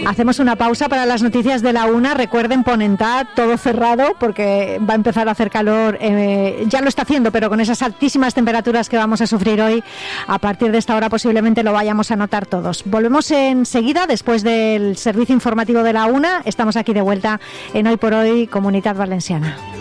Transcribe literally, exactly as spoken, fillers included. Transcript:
Hacemos una pausa para las noticias de la una. Recuerden, Ponentad, todo cerrado porque va a empezar a hacer calor. Eh, ya lo está haciendo, pero con esas altísimas temperaturas que vamos a sufrir hoy, a partir de esta hora posiblemente lo vayamos a notar todos. Volvemos enseguida, después del servicio informativo de la una. Estamos aquí de vuelta en Hoy por Hoy, Comunitat Valenciana.